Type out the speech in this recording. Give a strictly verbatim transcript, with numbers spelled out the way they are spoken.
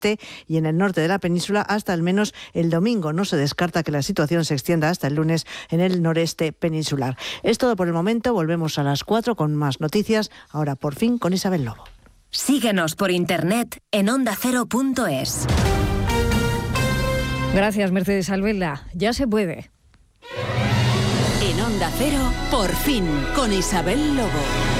este y en el norte de la península hasta al menos el domingo. No se descarta que la situación se extienda hasta el lunes en el noreste peninsular. Es todo por el momento. Volvemos a las cuatro con más noticias. Ahora por fin con Isabel Lobo. Síguenos por internet en onda cero punto es. Gracias, Mercedes Albela. Ya se puede. En Onda Cero, por fin, con Isabel Lobo.